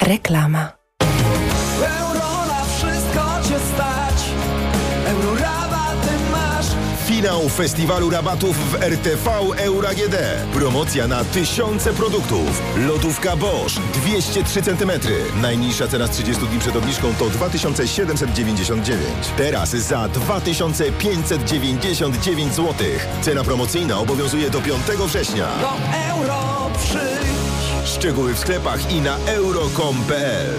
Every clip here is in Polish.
Reklama. Euro na wszystko cię stać. Euro rabaty masz. Finał festiwalu rabatów w RTV Euro AGD. Promocja na tysiące produktów. Lodówka Bosch 203 cm. Najniższa cena z 30 dni przed obniżką to 2799. Teraz za 2599 zł. Cena promocyjna obowiązuje do 5 września. Do Euro przyjdź. Szczegóły w sklepach i na euro.com.pl.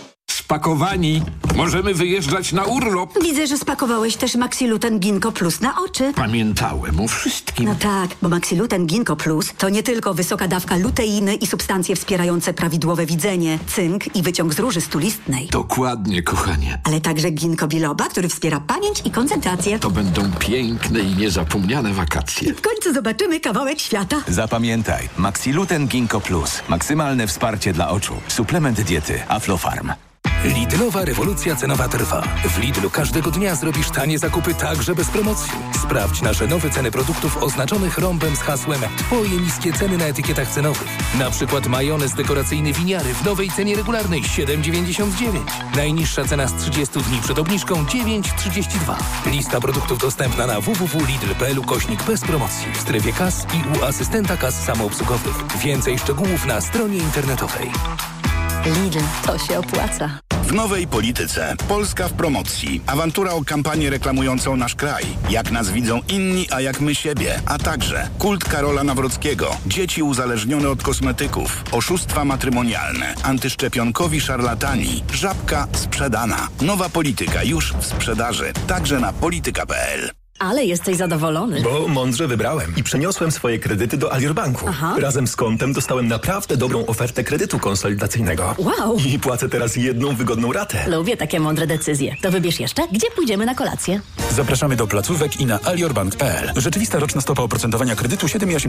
Spakowani. Możemy wyjeżdżać na urlop. Widzę, że spakowałeś też Maxiluten Ginkgo Plus na oczy. Pamiętałem o wszystkim. No tak, bo Maxiluten Ginkgo Plus to nie tylko wysoka dawka luteiny i substancje wspierające prawidłowe widzenie, cynk i wyciąg z róży stulistnej. Dokładnie, kochanie. Ale także ginkgo biloba, który wspiera pamięć i koncentrację. To będą piękne i niezapomniane wakacje. W końcu zobaczymy kawałek świata. Zapamiętaj, Maxiluten Ginkgo Plus. Maksymalne wsparcie dla oczu. Suplement diety Aflofarm. Lidlowa rewolucja cenowa trwa. W Lidlu każdego dnia zrobisz tanie zakupy także bez promocji. Sprawdź nasze nowe ceny produktów oznaczonych rąbem z hasłem Twoje niskie ceny na etykietach cenowych. Na przykład majonez dekoracyjny winiary w nowej cenie regularnej 7,99. Najniższa cena z 30 dni przed obniżką 9,32. Lista produktów dostępna na www.lidl.pl/. bez promocji w strefie kas i u asystenta kas samoobsługowych. Więcej szczegółów na stronie internetowej. Lidl, to się opłaca. W nowej polityce. Polska w promocji. Awantura o kampanię reklamującą nasz kraj. Jak nas widzą inni, a jak my siebie. A także kult Karola Nawrockiego. Dzieci uzależnione od kosmetyków. Oszustwa matrymonialne. Antyszczepionkowi szarlatani. Żabka sprzedana. Nowa polityka już w sprzedaży. Także na polityka.pl. Ale jesteś zadowolony. Bo mądrze wybrałem i przeniosłem swoje kredyty do Alior Banku. Aha. Razem z kontem dostałem naprawdę dobrą ofertę kredytu konsolidacyjnego. Wow. I płacę teraz jedną wygodną ratę. Lubię takie mądre decyzje. To wybierz jeszcze, gdzie pójdziemy na kolację. Zapraszamy do placówek i na aliorbank.pl. Rzeczywista roczna stopa oprocentowania kredytu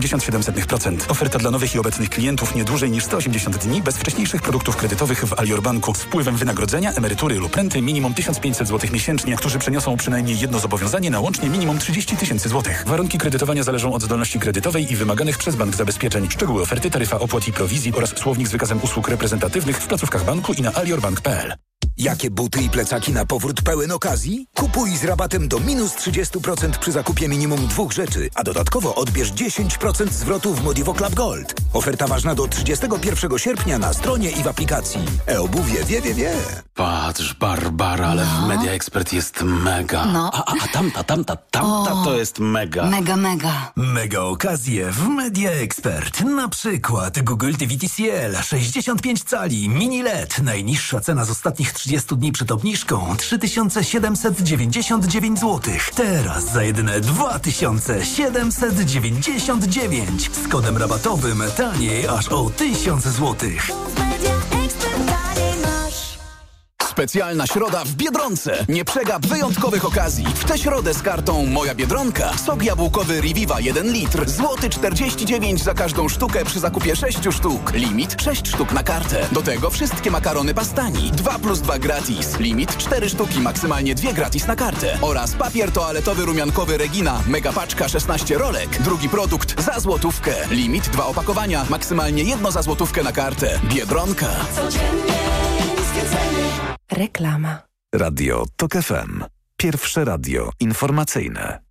7,87%. Oferta dla nowych i obecnych klientów nie dłużej niż 180 dni bez wcześniejszych produktów kredytowych w Alior Banku z wpływem wynagrodzenia, emerytury lub renty minimum 1500 zł miesięcznie, którzy przeniosą przynajmniej jedno zobowiązanie na łącznie minimum 30 000 złotych. Warunki kredytowania zależą od zdolności kredytowej i wymaganych przez bank zabezpieczeń. Szczegóły oferty, taryfa opłat i prowizji oraz słownik z wykazem usług reprezentatywnych w placówkach banku i na aliorbank.pl. Jakie buty i plecaki na powrót pełen okazji? Kupuj z rabatem do minus 30% przy zakupie minimum 2 rzeczy, a dodatkowo odbierz 10% zwrotu w Modivo Club Gold. Oferta ważna do 31 sierpnia na stronie i w aplikacji. E-obuwie wie. Patrz, Barbara, ale w Media Expert jest mega. No. A tamta to jest mega. Mega. Mega okazje w Media Expert. Na przykład Google TV TCL 65 cali mini LED. Najniższa cena z ostatnich 30 dni przed obniżką 3799 zł. Teraz za jedyne 2799. Z kodem rabatowym taniej aż o 1000 zł. Specjalna środa w Biedronce. Nie przegap wyjątkowych okazji. W tę środę z kartą Moja Biedronka sok jabłkowy Reviva 1 litr. Złoty 49 za każdą sztukę przy zakupie 6 sztuk. Limit 6 sztuk na kartę. Do tego wszystkie makarony Pastani. 2+2 gratis. Limit 4 sztuki, maksymalnie 2 gratis na kartę. Oraz papier toaletowy rumiankowy Regina. Mega paczka 16 rolek. Drugi produkt za złotówkę. Limit 2 opakowania. Maksymalnie 1 za złotówkę na kartę. Biedronka. Codziennie niskie ceny. Reklama. Radio TOK FM. Pierwsze radio informacyjne.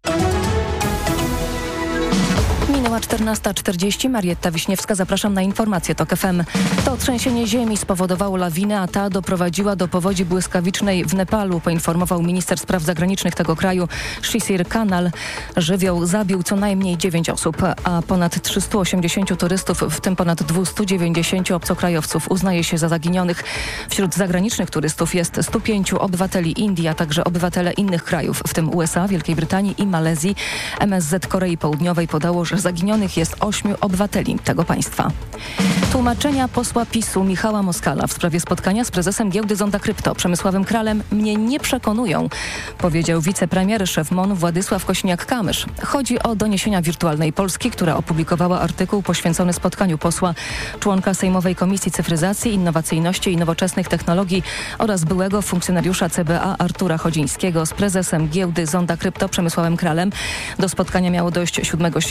Minęła 14:40. Marietta Wiśniewska, zapraszam na informacje TOK FM. To trzęsienie ziemi spowodowało lawinę, a ta doprowadziła do powodzi błyskawicznej w Nepalu, poinformował minister spraw zagranicznych tego kraju Shishir Kanal. Żywioł zabił co najmniej 9 osób, a ponad 380 turystów, w tym ponad 290 obcokrajowców uznaje się za zaginionych. Wśród zagranicznych turystów jest 105 obywateli Indii, a także obywatele innych krajów, w tym USA, Wielkiej Brytanii i Malezji. MSZ Korei Południowej podało, że zaginionych jest 8 obywateli tego państwa. Tłumaczenia posła PiS-u Michała Moskala w sprawie spotkania z prezesem giełdy Zonda Krypto Przemysławem Kralem mnie nie przekonują, powiedział wicepremier, szef MON Władysław Kosiniak-Kamysz. Chodzi o doniesienia Wirtualnej Polski, która opublikowała artykuł poświęcony spotkaniu posła, członka Sejmowej Komisji Cyfryzacji, Innowacyjności i Nowoczesnych Technologii oraz byłego funkcjonariusza CBA Artura Chodzińskiego z prezesem giełdy Zonda Krypto Przemysławem Kralem. Do spotkania miało dojść 7 sierpnia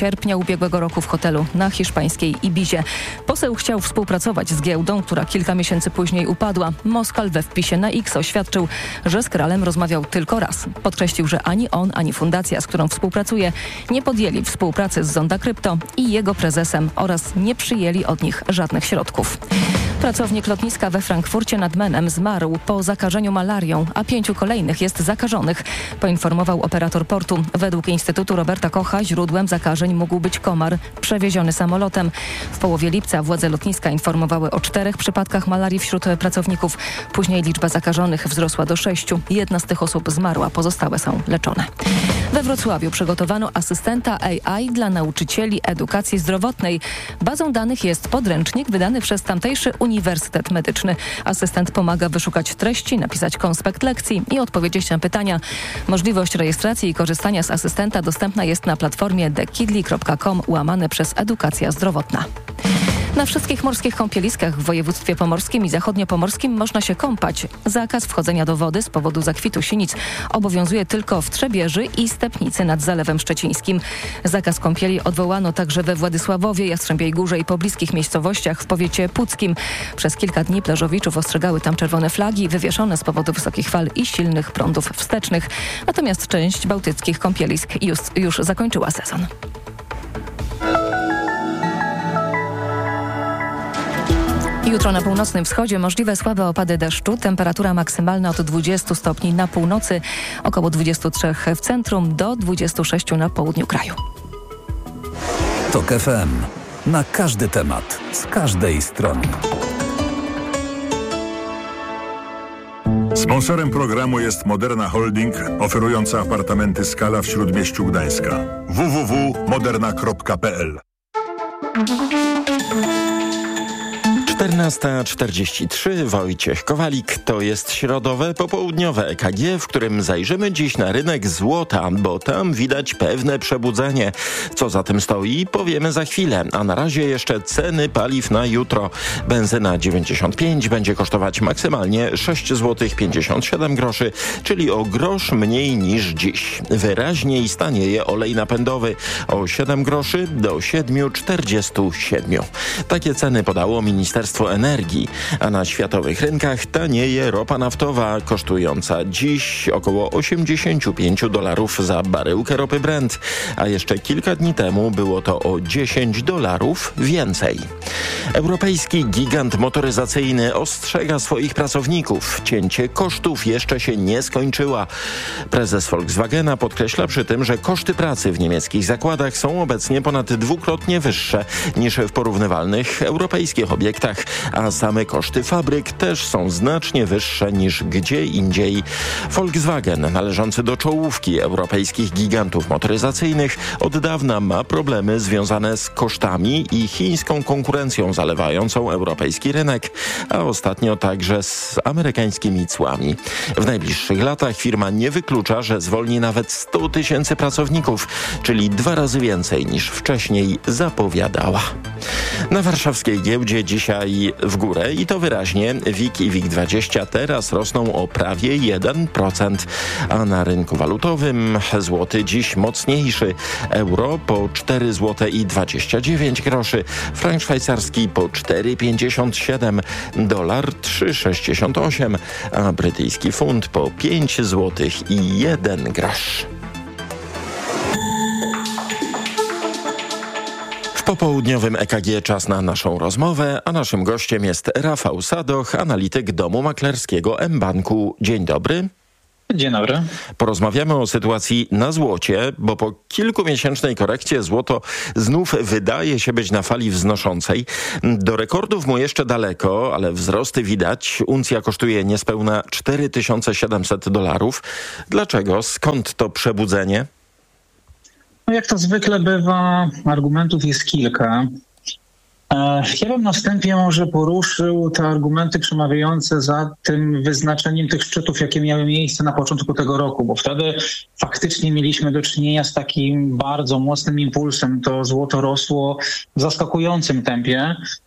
ubiegłego roku w hotelu na hiszpańskiej Ibizie. Poseł chciał współpracować z giełdą, która kilka miesięcy później upadła. Moskal we wpisie na X oświadczył, że z królem rozmawiał tylko raz. Podkreślił, że ani on, ani fundacja, z którą współpracuje, nie podjęli współpracy z Zonda Krypto i jego prezesem oraz nie przyjęli od nich żadnych środków. Pracownik lotniska we Frankfurcie nad Menem zmarł po zakażeniu malarią, a 5 kolejnych jest zakażonych, poinformował operator portu. Według Instytutu Roberta Kocha źródłem zakażeń mógł być komar przewieziony samolotem. W połowie lipca władze lotniska informowały o 4 przypadkach malarii wśród pracowników. Później liczba zakażonych wzrosła do 6. Jedna z tych osób zmarła, pozostałe są leczone. We Wrocławiu przygotowano asystenta AI dla nauczycieli edukacji zdrowotnej. Bazą danych jest podręcznik wydany przez tamtejszy Uniwersytet Medyczny. Asystent pomaga wyszukać treści, napisać konspekt lekcji i odpowiedzieć na pytania. Możliwość rejestracji i korzystania z asystenta dostępna jest na platformie thekidli.com/edukacja zdrowotna. Na wszystkich morskich kąpieliskach w województwie pomorskim i zachodniopomorskim można się kąpać. Zakaz wchodzenia do wody z powodu zakwitu sinic obowiązuje tylko w Trzebieży i Stepnicy nad Zalewem Szczecińskim. Zakaz kąpieli odwołano także we Władysławowie, Jastrzębiej Górze i pobliskich miejscowościach w powiecie puckim. Przez kilka dni plażowiczów ostrzegały tam czerwone flagi wywieszone z powodu wysokich fal i silnych prądów wstecznych. Natomiast część bałtyckich kąpielisk już zakończyła sezon. Jutro na północnym wschodzie możliwe słabe opady deszczu. Temperatura maksymalna od 20 stopni na północy, około 23 w centrum do 26 na południu kraju. TOK FM. Na każdy temat, z każdej strony. Sponsorem programu jest Moderna Holding, oferująca apartamenty Skala w Śródmieściu Gdańska. www.moderna.pl 14:43, Wojciech Kowalik. To jest środowe popołudniowe EKG, w którym zajrzymy dziś na rynek złota, bo tam widać pewne przebudzenie. Co za tym stoi, powiemy za chwilę, a na razie jeszcze ceny paliw na jutro. Benzyna 95 będzie kosztować maksymalnie 6 zł 57 groszy, czyli o grosz mniej niż dziś. Wyraźniej stanieje olej napędowy o 7 groszy do 7,47. Takie ceny podało Ministerstwo Energii, a na światowych rynkach tanieje ropa naftowa, kosztująca dziś około $85 za baryłkę ropy Brent, a jeszcze kilka dni temu było to o $10 więcej. Europejski gigant motoryzacyjny ostrzega swoich pracowników. Cięcie kosztów jeszcze się nie skończyła. Prezes Volkswagena podkreśla przy tym, że koszty pracy w niemieckich zakładach są obecnie ponad dwukrotnie wyższe niż w porównywalnych europejskich obiektach, a same koszty fabryk też są znacznie wyższe niż gdzie indziej. Volkswagen, należący do czołówki europejskich gigantów motoryzacyjnych, od dawna ma problemy związane z kosztami i chińską konkurencją zalewającą europejski rynek, a ostatnio także z amerykańskimi cłami. W najbliższych latach firma nie wyklucza, że zwolni nawet 100 000 pracowników, czyli 2 razy więcej niż wcześniej zapowiadała. Na warszawskiej giełdzie dzisiaj w górę i to wyraźnie. WIG i WIG20 teraz rosną o prawie 1%, a na rynku walutowym złoty dziś mocniejszy. Euro po 4 zł i 29 groszy, frank szwajcarski po 4,57, dolar 3,68, a brytyjski funt po 5 zł i 1 grosz. W popołudniowym EKG czas na naszą rozmowę, a naszym gościem jest Rafał Sadoch, analityk domu maklerskiego mBanku. Dzień dobry. Dzień dobry. Porozmawiamy o sytuacji na złocie, bo po kilkumiesięcznej korekcie złoto znów wydaje się być na fali wznoszącej. Do rekordów mu jeszcze daleko, ale wzrosty widać. Uncja kosztuje niespełna $4700. Dlaczego? Skąd to przebudzenie? No jak to zwykle bywa, argumentów jest kilka. Ja bym na wstępie może poruszył te argumenty przemawiające za tym wyznaczeniem tych szczytów, jakie miały miejsce na początku tego roku, bo wtedy faktycznie mieliśmy do czynienia z takim bardzo mocnym impulsem. To złoto rosło w zaskakującym tempie,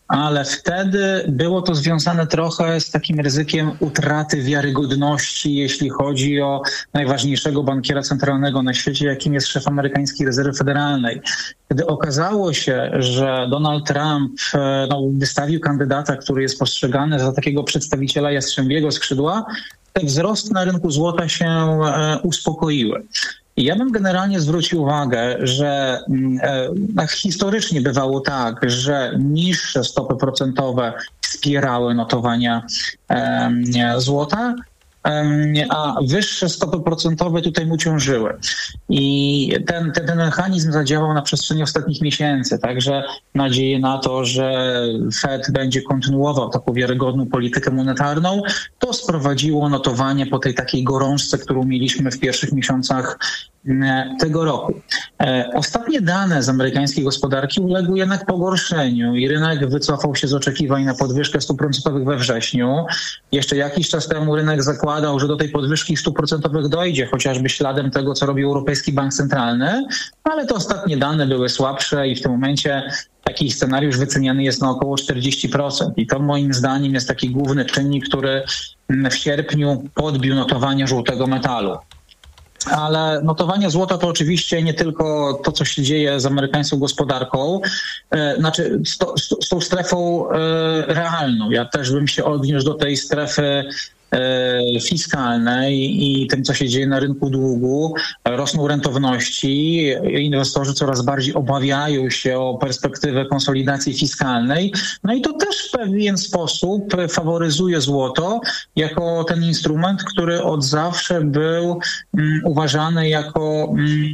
ale wtedy było to związane trochę z takim ryzykiem utraty wiarygodności, jeśli chodzi o najważniejszego bankiera centralnego na świecie, jakim jest szef amerykańskiej rezerwy federalnej. Gdy okazało się, że Donald Trump wystawił kandydata, który jest postrzegany za takiego przedstawiciela jastrzębiego skrzydła, te wzrosty na rynku złota się uspokoiły. I ja bym generalnie zwrócił uwagę, że historycznie bywało tak, że niższe stopy procentowe wspierały notowania złota, a wyższe stopy procentowe tutaj mu ciążyły. I ten mechanizm zadziałał na przestrzeni ostatnich miesięcy, także nadzieję na to, że Fed będzie kontynuował taką wiarygodną politykę monetarną, to sprowadziło notowanie po tej takiej gorączce, którą mieliśmy w pierwszych miesiącach tego roku. Ostatnie dane z amerykańskiej gospodarki uległy jednak pogorszeniu i rynek wycofał się z oczekiwań na podwyżkę stóp procentowych we wrześniu. Jeszcze jakiś czas temu rynek zakładał, że do tej podwyżki stóp procentowych dojdzie, chociażby śladem tego, co robi Europejski Bank Centralny, ale te ostatnie dane były słabsze i w tym momencie taki scenariusz wyceniany jest na około 40%. I to moim zdaniem jest taki główny czynnik, który w sierpniu podbił notowania żółtego metalu. Ale notowanie złota to oczywiście nie tylko to, co się dzieje z amerykańską gospodarką, znaczy z tą strefą realną. Ja też bym się odniósł do tej strefy fiskalnej i tym, co się dzieje na rynku długu. Rosną rentowności, inwestorzy coraz bardziej obawiają się o perspektywę konsolidacji fiskalnej. No i to też w pewien sposób faworyzuje złoto jako ten instrument, który od zawsze był uważany jako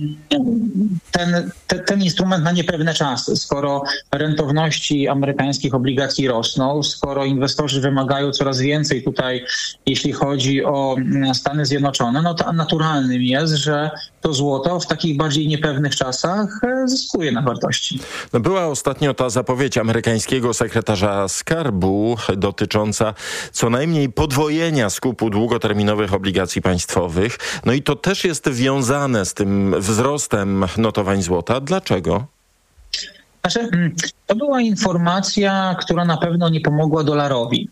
ten instrument na niepewne czasy. Skoro rentowności amerykańskich obligacji rosną, skoro inwestorzy wymagają coraz więcej tutaj, jeśli chodzi o Stany Zjednoczone, no to naturalnym jest, że to złoto w takich bardziej niepewnych czasach zyskuje na wartości. No była ostatnio ta zapowiedź amerykańskiego sekretarza skarbu dotycząca co najmniej podwojenia skupu długoterminowych obligacji państwowych. No i to też jest wiązane z tym wzrostem notowań złota. Dlaczego? Znaczy, to była informacja, która na pewno nie pomogła dolarowi.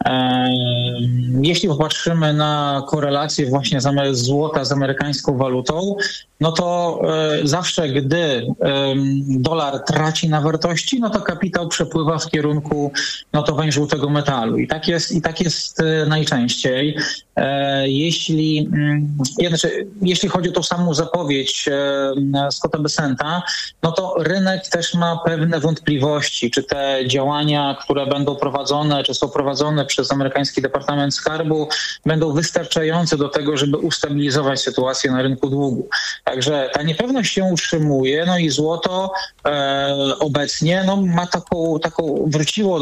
Jeśli popatrzymy na korelację właśnie złota z amerykańską walutą, no to zawsze gdy dolar traci na wartości, no to kapitał przepływa w kierunku notowań żółtego metalu. I tak jest najczęściej. Jeśli chodzi o tą samą zapowiedź Scotta Bessenta, no to rynek też ma pewne wątpliwości, czy te działania, które będą prowadzone, czy są prowadzone przez amerykański Departament Skarbu, będą wystarczające do tego, żeby ustabilizować sytuację na rynku długu. Także ta niepewność się utrzymuje, no i złoto obecnie ma wróciło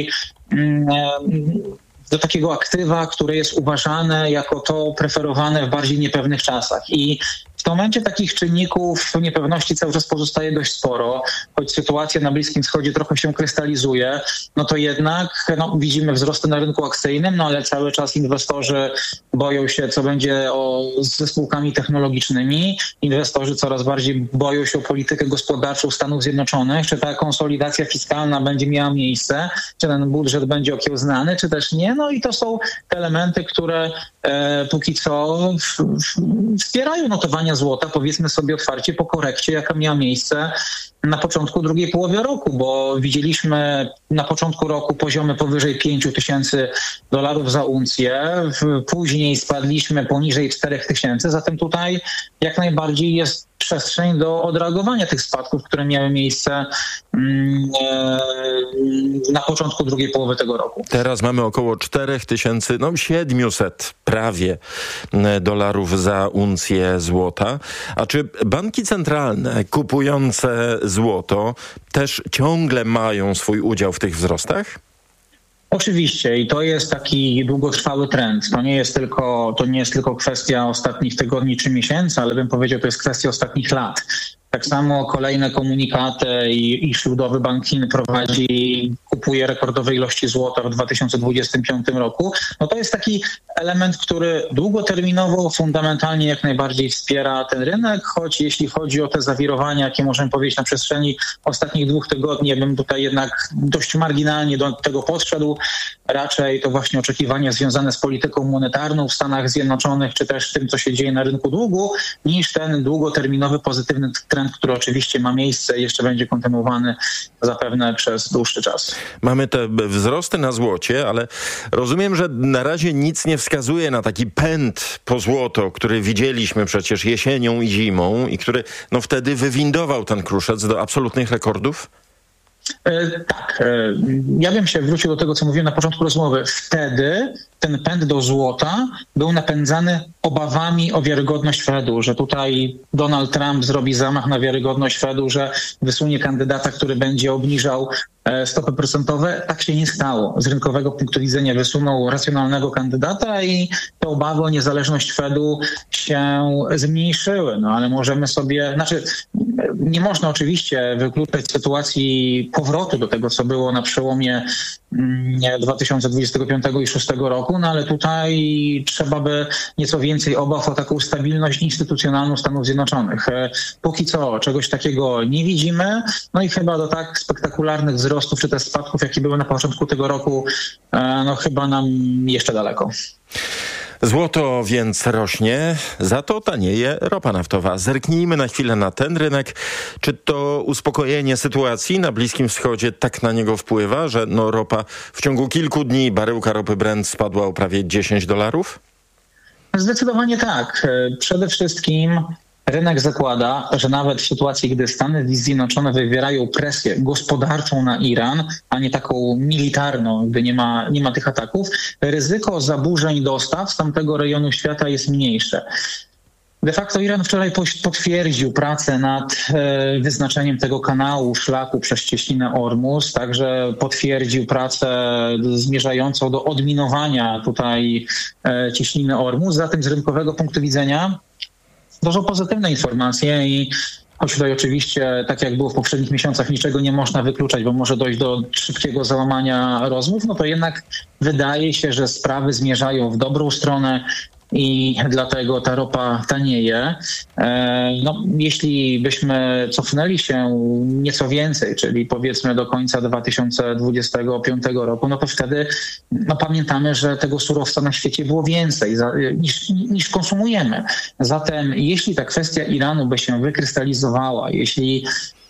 do takiego aktywa, które jest uważane jako to preferowane w bardziej niepewnych czasach. I w tym momencie takich czynników niepewności cały czas pozostaje dość sporo, choć sytuacja na Bliskim Wschodzie trochę się krystalizuje, no to jednak widzimy wzrosty na rynku akcyjnym, ale cały czas inwestorzy boją się, co będzie ze spółkami technologicznymi. Inwestorzy coraz bardziej boją się o politykę gospodarczą Stanów Zjednoczonych, czy ta konsolidacja fiskalna będzie miała miejsce, czy ten budżet będzie okiełznany, czy też nie. No i to są te elementy, które póki co wspierają notowania złota, powiedzmy sobie otwarcie, po korekcie, jaka miała miejsce na początku drugiej połowy roku, bo widzieliśmy na początku roku poziomy powyżej $5,000 za uncję, później spadliśmy poniżej 4,000, zatem tutaj jak najbardziej jest przestrzeń do odreagowania tych spadków, które miały miejsce na początku drugiej połowy tego roku. Teraz mamy około 4700 prawie dolarów za uncję złota. A czy banki centralne kupujące złoto też ciągle mają swój udział w tych wzrostach? Oczywiście i to jest taki długotrwały trend. To nie jest tylko kwestia ostatnich tygodni czy miesięcy, ale bym powiedział, to jest kwestia ostatnich lat. Tak samo kolejne komunikaty i Światowy Bank Chin kupuje rekordowe ilości złota w 2025 roku. No to jest taki element, który długoterminowo, fundamentalnie jak najbardziej wspiera ten rynek, choć jeśli chodzi o te zawirowania, jakie możemy powiedzieć na przestrzeni ostatnich 2 tygodni, ja bym tutaj jednak dość marginalnie do tego podszedł. Raczej to właśnie oczekiwania związane z polityką monetarną w Stanach Zjednoczonych, czy też tym, co się dzieje na rynku długu, niż ten długoterminowy pozytywny trend, który oczywiście ma miejsce i jeszcze będzie kontynuowany zapewne przez dłuższy czas. Mamy te wzrosty na złocie, ale rozumiem, że na razie nic nie wskazuje na taki pęd po złoto, który widzieliśmy przecież jesienią i zimą i który wtedy wywindował ten kruszec do absolutnych rekordów? Tak. Ja bym się wrócił do tego, co mówiłem na początku rozmowy. Wtedy ten pęd do złota był napędzany obawami o wiarygodność Fedu, że tutaj Donald Trump zrobi zamach na wiarygodność Fedu, że wysunie kandydata, który będzie obniżał stopy procentowe. Tak się nie stało. Z rynkowego punktu widzenia wysunął racjonalnego kandydata i te obawy o niezależność Fedu się zmniejszyły. Ale możemy sobie... nie można oczywiście wykluczać sytuacji powrotu do tego, co było na przełomie 2025 i 2026 roku, ale tutaj trzeba by nieco więcej obaw o taką stabilność instytucjonalną Stanów Zjednoczonych. Póki co czegoś takiego nie widzimy, i chyba do tak spektakularnych wzrostów czy też spadków, jakie były na początku tego roku, chyba nam jeszcze daleko. Złoto więc rośnie, za to tanieje ropa naftowa. Zerknijmy na chwilę na ten rynek. Czy to uspokojenie sytuacji na Bliskim Wschodzie tak na niego wpływa, że ropa w ciągu kilku dni, baryłka ropy Brent spadła o prawie $10? Zdecydowanie tak. Przede wszystkim rynek zakłada, że nawet w sytuacji, gdy Stany Zjednoczone wywierają presję gospodarczą na Iran, a nie taką militarną, gdy nie ma tych ataków, ryzyko zaburzeń dostaw z tamtego rejonu świata jest mniejsze. De facto Iran wczoraj potwierdził pracę nad wyznaczeniem tego kanału szlaku przez cieśninę Ormus, także potwierdził pracę zmierzającą do odminowania tutaj cieśniny Ormus. Zatem z rynkowego punktu widzenia dużo pozytywne informacje i choć tutaj oczywiście, tak jak było w poprzednich miesiącach, niczego nie można wykluczać, bo może dojść do szybkiego załamania rozmów, to jednak wydaje się, że sprawy zmierzają w dobrą stronę i dlatego ta ropa tanieje. Jeśli byśmy cofnęli się nieco więcej, czyli powiedzmy do końca 2025 roku, to wtedy pamiętamy, że tego surowca na świecie było więcej niż konsumujemy. Zatem jeśli ta kwestia Iranu by się wykrystalizowała, jeśli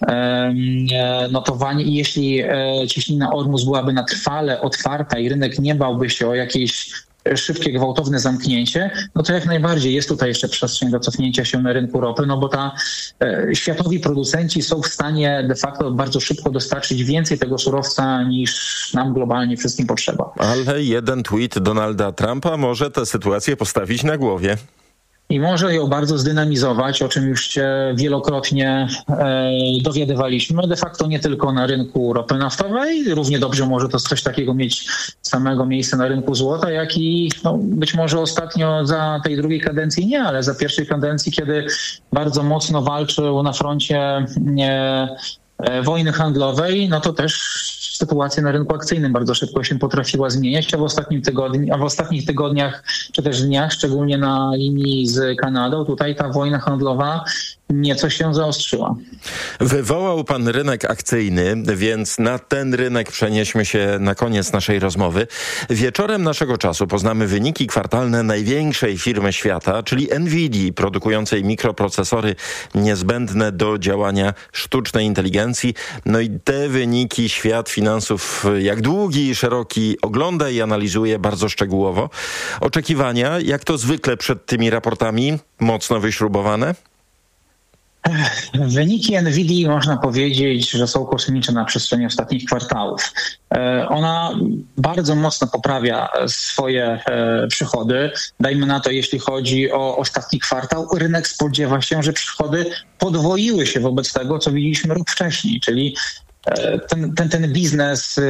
jeśli cieśnina Ormus byłaby na trwale otwarta i rynek nie bałby się o jakieś szybkie, gwałtowne zamknięcie, to jak najbardziej jest tutaj jeszcze przestrzeń do cofnięcia się na rynku ropy, bo światowi producenci są w stanie de facto bardzo szybko dostarczyć więcej tego surowca niż nam globalnie wszystkim potrzeba. Ale jeden tweet Donalda Trumpa może tę sytuację postawić na głowie. I może ją bardzo zdynamizować, o czym już się wielokrotnie dowiadywaliśmy. De facto nie tylko na rynku ropy naftowej, równie dobrze może to coś takiego mieć samego miejsca na rynku złota, jak i być może ostatnio za tej drugiej kadencji nie, ale za pierwszej kadencji, kiedy bardzo mocno walczył na froncie wojny handlowej, to też sytuacja na rynku akcyjnym bardzo szybko się potrafiła zmieniać, a w ostatnich tygodniach czy też dniach, szczególnie na linii z Kanadą, tutaj ta wojna handlowa nieco się zaostrzyła. Wywołał pan rynek akcyjny, więc na ten rynek przenieśmy się na koniec naszej rozmowy. Wieczorem naszego czasu poznamy wyniki kwartalne największej firmy świata, czyli NVIDIA, produkującej mikroprocesory niezbędne do działania sztucznej inteligencji. I te wyniki świat finansów jak długi i szeroki ogląda i analizuje bardzo szczegółowo. Oczekiwania, jak to zwykle przed tymi raportami, mocno wyśrubowane? Wyniki NVIDIA można powiedzieć, że są kosmiczne na przestrzeni ostatnich kwartałów. Ona bardzo mocno poprawia swoje przychody. Dajmy na to, jeśli chodzi o ostatni kwartał, rynek spodziewa się, że przychody podwoiły się wobec tego, co widzieliśmy rok wcześniej, czyli ten biznes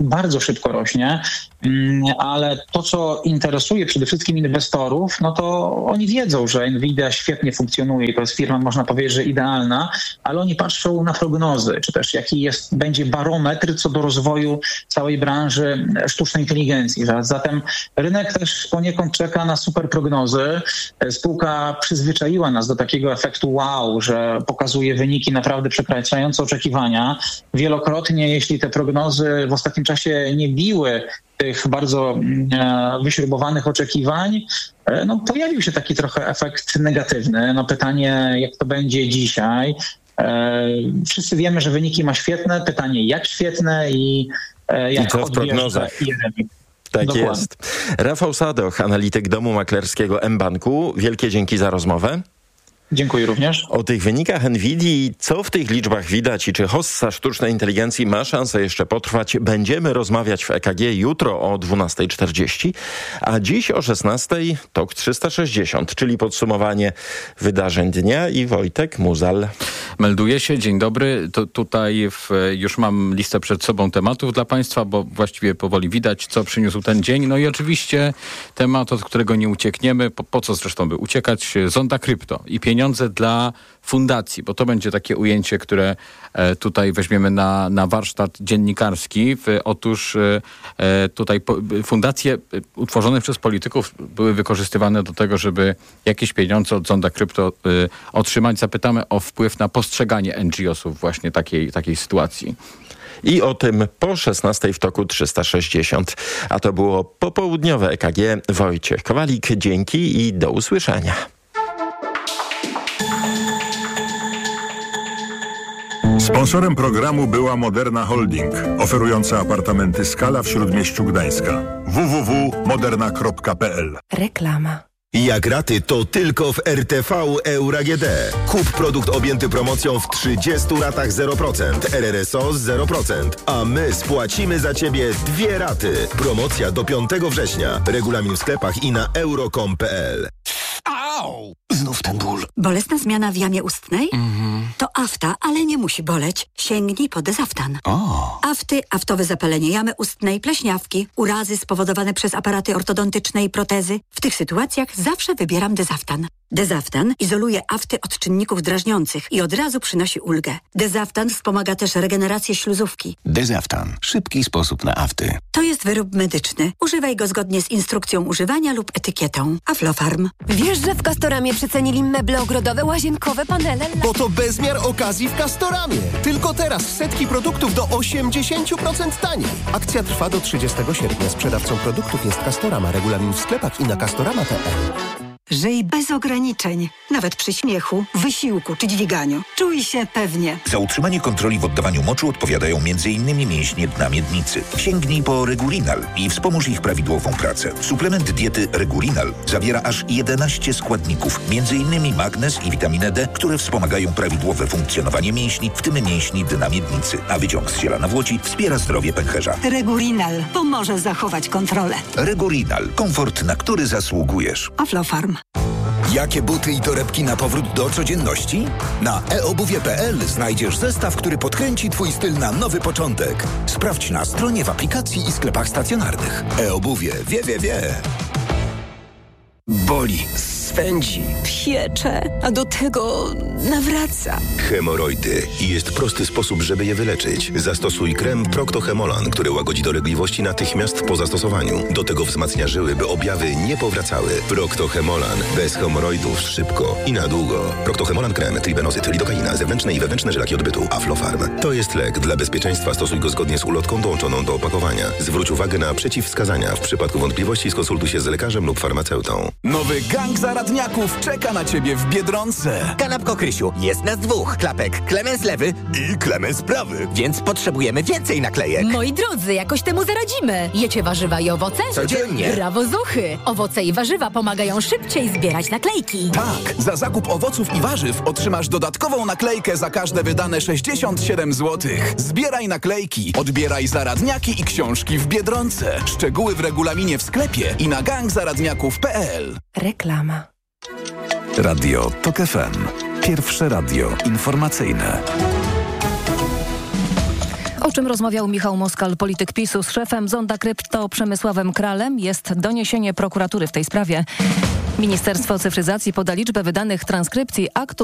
bardzo szybko rośnie, ale to, co interesuje przede wszystkim inwestorów, no to oni wiedzą, że Nvidia świetnie funkcjonuje. To jest firma, można powiedzieć, że idealna, ale oni patrzą na prognozy, czy też jaki będzie barometr co do rozwoju całej branży sztucznej inteligencji. Zatem rynek też poniekąd czeka na super prognozy. Spółka przyzwyczaiła nas do takiego efektu wow, że pokazuje wyniki naprawdę przekraczające oczekiwania. Wielokrotnie, jeśli te prognozy w ostatnim czasie nie biły tych bardzo wyśrubowanych oczekiwań, no pojawił się taki trochę efekt negatywny. No pytanie, jak to będzie dzisiaj. Wszyscy wiemy, że wyniki ma świetne. Pytanie, jak świetne i jak co w prognozach. Tak dokładnie. Jest. Rafał Sadoch, analityk domu maklerskiego mBanku. Wielkie dzięki za rozmowę. Dziękuję również. O tych wynikach Nvidii, co w tych liczbach widać i czy hossa sztucznej inteligencji ma szansę jeszcze potrwać, będziemy rozmawiać w EKG jutro o 12:40, a dziś o 16:00 TOK 360, czyli podsumowanie wydarzeń dnia i Wojtek Muzal. Melduje się, dzień dobry. Tutaj już mam listę przed sobą tematów dla Państwa, bo właściwie powoli widać, co przyniósł ten dzień. No i oczywiście temat, od którego nie uciekniemy, po co zresztą by uciekać, Zonda Krypto i pieniądze dla fundacji, bo to będzie takie ujęcie, które tutaj weźmiemy na warsztat dziennikarski. Otóż tutaj fundacje utworzone przez polityków były wykorzystywane do tego, żeby jakieś pieniądze od Zonda Krypto otrzymać. Zapytamy o wpływ na postrzeganie NGO-sów właśnie takiej sytuacji. I o tym po 16:00 w TOK 360. A to było popołudniowe EKG. Wojciech Kowalik, dzięki i do usłyszenia. Sponsorem programu była Moderna Holding, oferująca apartamenty Skala w Śródmieściu Gdańska. www.moderna.pl. Reklama. Jak raty, to tylko w RTV Euro AGD. Kup produkt objęty promocją w 30 ratach 0%, RRSO 0%, a my spłacimy za Ciebie 2 raty. Promocja do 5 września. Regulamin w sklepach i na euro.com.pl. Au! Znów ten ból. Bolesna zmiana w jamie ustnej? To afta, ale nie musi boleć. Sięgnij po Dezaftan. Afty, aftowe zapalenie jamy ustnej, pleśniawki, urazy spowodowane przez aparaty ortodontyczne i protezy. W tych sytuacjach zawsze wybieram Dezaftan. Dezaftan izoluje afty od czynników drażniących i od razu przynosi ulgę. Dezaftan wspomaga też regenerację śluzówki. Dezaftan. Szybki sposób na afty. To jest wyrób medyczny. Używaj go zgodnie z instrukcją używania lub etykietą. Aflofarm. Wiesz, że w Castoramie przecenili meble ogrodowe, łazienkowe, panele? Bo to bezmiar okazji w Castoramie. Tylko teraz setki produktów do 80% taniej. Akcja trwa do 30 sierpnia. Sprzedawcą produktów jest Castorama. Regulamin w sklepach i na castorama.pl. Żyj bez ograniczeń. Nawet przy śmiechu, wysiłku czy dźwiganiu. Czuj się pewnie. Za utrzymanie kontroli w oddawaniu moczu odpowiadają m.in. mięśnie dna miednicy. Sięgnij po Regulinal i wspomóż ich prawidłową pracę. Suplement diety Regulinal zawiera aż 11 składników, m.in. magnez i witaminę D, które wspomagają prawidłowe funkcjonowanie mięśni, w tym mięśni dna miednicy. A wyciąg z ziela nawłoci wspiera zdrowie pęcherza. Regulinal pomoże zachować kontrolę. Regulinal. Komfort, na który zasługujesz. Aflofarm. Jakie buty i torebki na powrót do codzienności? Na eobuwie.pl znajdziesz zestaw, który podkręci Twój styl na nowy początek. Sprawdź na stronie, w aplikacji i sklepach stacjonarnych. eobuwie. Wie. Boli, swędzi, Piecze, a do tego nawraca. Hemoroidy. I jest prosty sposób, żeby je wyleczyć. Zastosuj krem Procto-Hemolan, który łagodzi dolegliwości natychmiast po zastosowaniu. Do tego wzmacnia żyły, by objawy nie powracały. Procto-Hemolan. Bez hemoroidów szybko i na długo. Procto-Hemolan krem, tribenozyt, lidokaina, zewnętrzne i wewnętrzne żylaki odbytu. Aflofarm. To jest lek. Dla bezpieczeństwa stosuj go zgodnie z ulotką dołączoną do opakowania. Zwróć uwagę na przeciwwskazania. W przypadku wątpliwości skonsultuj się z lekarzem lub farmaceutą. Nowy gang zaradniaków czeka na Ciebie w Biedronce. Kanapko Krysiu, jest nas dwóch. Klapek Klemens lewy i Klemens prawy. Więc potrzebujemy więcej naklejek. Moi drodzy, jakoś temu zaradzimy. Jecie warzywa i owoce? Codziennie. Brawo Zuchy. Owoce i warzywa pomagają szybciej zbierać naklejki. Tak, za zakup owoców i warzyw otrzymasz dodatkową naklejkę za każde wydane 67 zł. Zbieraj naklejki, odbieraj zaradniaki i książki w Biedronce. Szczegóły w regulaminie w sklepie i na gangzaradniaków.pl. Reklama. Radio TOK FM. Pierwsze radio informacyjne. O czym rozmawiał Michał Moskal, polityk PiS-u, z szefem Zonda Krypto Przemysławem Kralem, jest doniesienie prokuratury w tej sprawie. Ministerstwo Cyfryzacji poda liczbę wydanych transkrypcji aktu